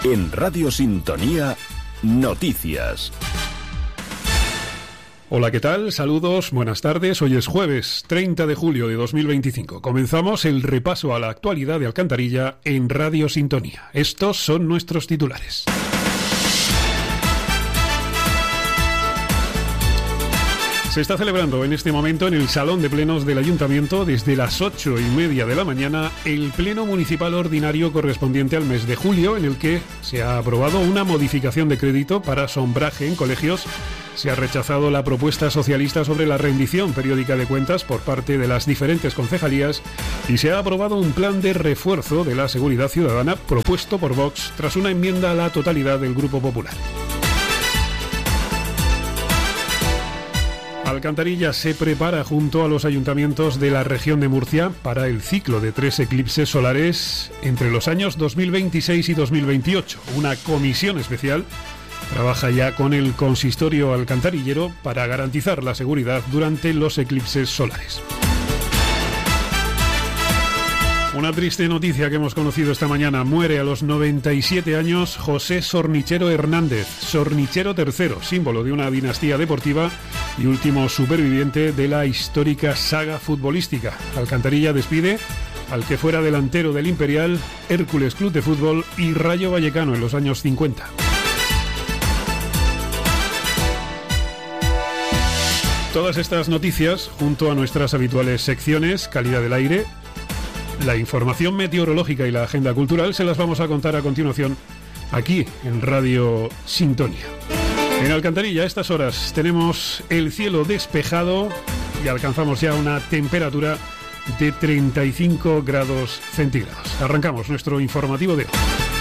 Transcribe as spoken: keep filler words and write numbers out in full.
En Radio Sintonía, noticias. Hola, ¿qué tal? Saludos, buenas tardes. Hoy es jueves treinta de julio de dos mil veinticinco. Comenzamos el repaso a la actualidad de Alcantarilla en Radio Sintonía. Estos son nuestros titulares. Se está celebrando en este momento en el Salón de Plenos del Ayuntamiento desde las ocho y media de la mañana el Pleno Municipal Ordinario correspondiente al mes de julio, en el que se ha aprobado una modificación de crédito para sombraje en colegios. Se ha rechazado la propuesta socialista sobre la rendición periódica de cuentas por parte de las diferentes concejalías y se ha aprobado un plan de refuerzo de la seguridad ciudadana propuesto por Vox tras una enmienda a la totalidad del Grupo Popular. Alcantarilla se prepara junto a los ayuntamientos de la región de Murcia para el ciclo de tres eclipses solares entre los años dos mil veintiséis y dos mil veintiocho. Una comisión especial trabaja ya con el consistorio alcantarillero para garantizar la seguridad durante los eclipses solares. Una triste noticia que hemos conocido esta mañana. Muere a los noventa y siete años José Sornichero Hernández, Sornichero tercero, símbolo de una dinastía deportiva y último superviviente de la histórica saga futbolística. Alcantarilla despide al que fuera delantero del Imperial, Hércules Club de Fútbol y Rayo Vallecano en los años cincuenta. Todas estas noticias, junto a nuestras habituales secciones, calidad del aire, la información meteorológica y la agenda cultural, se las vamos a contar a continuación aquí en Radio Sintonía. En Alcantarilla a estas horas tenemos el cielo despejado y alcanzamos ya una temperatura de treinta y cinco grados centígrados. Arrancamos nuestro informativo de hoy.